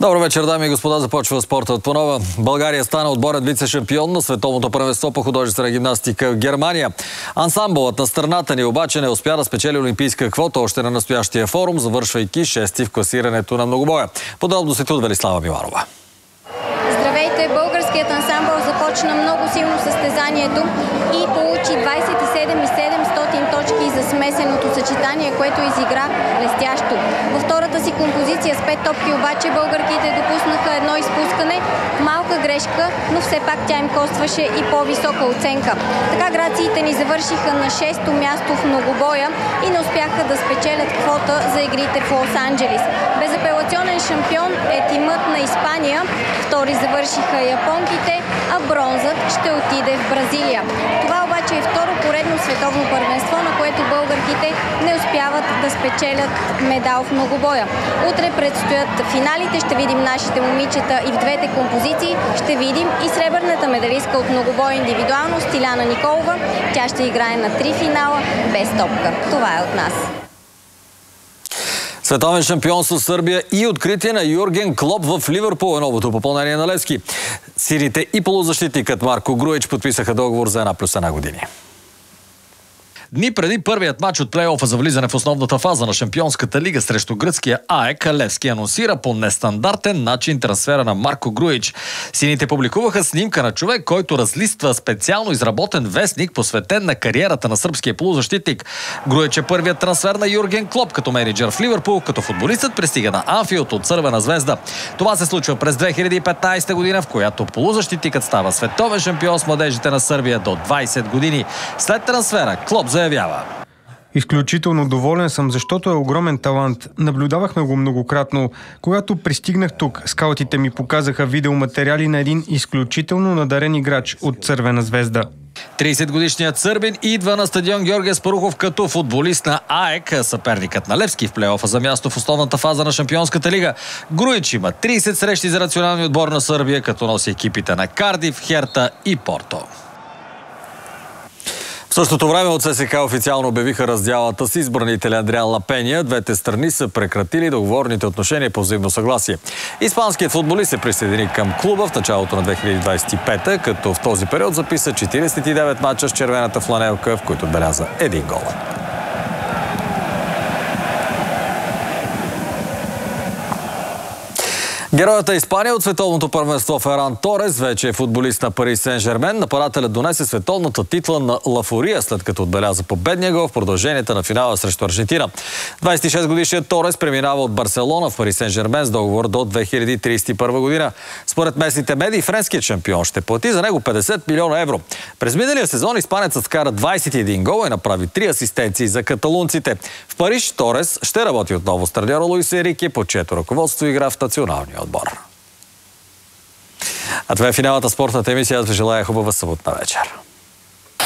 Добър вечер, дами и господа. Започва спортът по нова. България стана отборен вице-шампион на световното първенство по художествена гимнастика в Германия. Ансамбълът на страната ни обаче не успя да спечели олимпийска квота още на настоящия форум, завършвайки шести в класирането на многобоя. Подробностите от Велислава Миланова. Здравейте! Българският ансамбъл започна много силно състезанието и получи 27,700 точки за смесеното съчетание, което изигра блестящо. Във втората си композиция с 5 топки обаче българките допуснаха едно изпускане, малка грешка, но все пак тя им костваше и по-висока оценка. Така грациите ни завършиха на 6-то място в многобоя и не успяха да спечелят квота за игрите в Лос-Анджелис. Безапелационен шампион е тимът на Испания, втори завършиха японките, а бронзът ще отиде в Бразилия. Това обаче е второ поредно световно първенство, на което българките не успяват да спечелят медал в многобоя. Утре предстоят финалите, ще видим нашите момичета и в двете композиции, ще видим и сребърната медалистка от многобой индивидуално Стиляна Николова. Тя ще играе на 3 финала без топка. Това е от нас. Световен шампион с Сърбия и откритие на Юрген Клоп в Ливърпул е новото попълнение на Левски. Сините и полузащитникът Марко Груич подписаха договор за 1+1 години. Дни преди първият матч от плейофа за влизане в основната фаза на Шампионската лига срещу гръцкия АЕК, Левски анонсира по нестандартен начин трансфера на Марко Груич. Сините публикуваха снимка на човек, който разлиства специално изработен вестник, посветен на кариерата на сръбския полузащитник. Груич е първият трансфер на Юрген Клоп като мениджър в Ливърпул, като футболистът пристига на Анфилд от Цървена звезда. Това се случва през 2015 година, в която полузащитникът става световен шампион с младежите на Сърбия до 20 години. След трансфера Клоп заявява: изключително доволен съм, защото е огромен талант. Наблюдавахме го многократно. Когато пристигнах тук, скаутите ми показаха видеоматериали на един изключително надарен играч от Цървена звезда. 30-годишният сърбин идва на стадион Георги Аспарухов като футболист на АЕК, съперникът на Левски в плейофа за място в основната фаза на Шампионската лига. Груич има 30 срещи за националния отбор на Сърбия, като носи екипите на Кардиф, Херта и Порто. В същото време от ССК официално обявиха раздялата с избранителя Андриан Лапения. Двете страни са прекратили договорните отношения по взаимно съгласие. Испанският футболист се присъедини към клуба в началото на 2025-та, като в този период записа 49 мача с червената фланелка, в които отбеляза 1 гол. Героят е Испания от световното първенство Феран Торес, вече е футболист на Пари Сен-Жермен. Нападателят донесе световната титла на Лафория, след като отбеляза победния гол в продълженията на финала срещу Аржентина. 26-годишният Торес преминава от Барселона в Пари Сен-Жермен с договор до 2031 година. Според местните медии, френският шампион ще плати за него 50 милиона евро. През миналия сезон испанецът скара 21 гола и направи 3 асистенции за каталунците. В Париж Торес ще работи отново с треньора Луис Енрике, под чието ръководство игра в националния отбор. А това е финалната спортната емисия. Аз ви желая хубава съботна вечер.